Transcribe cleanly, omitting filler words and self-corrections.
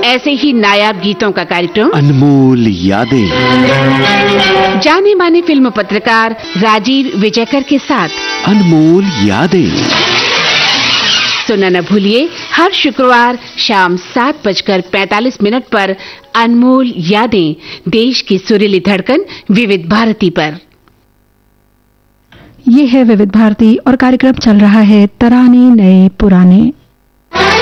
ऐसे ही नायाब गीतों का कार्यक्रम अनमोल यादें, जाने माने फिल्म पत्रकार राजीव विजयकर के साथ अनमोल यादें। सुनना न भूलिए हर शुक्रवार शाम 7:45 पर अनमोल यादें, देश की सुरीली धड़कन विविध भारती पर। ये है विविध भारती और कार्यक्रम चल रहा है तराने नए पुराने।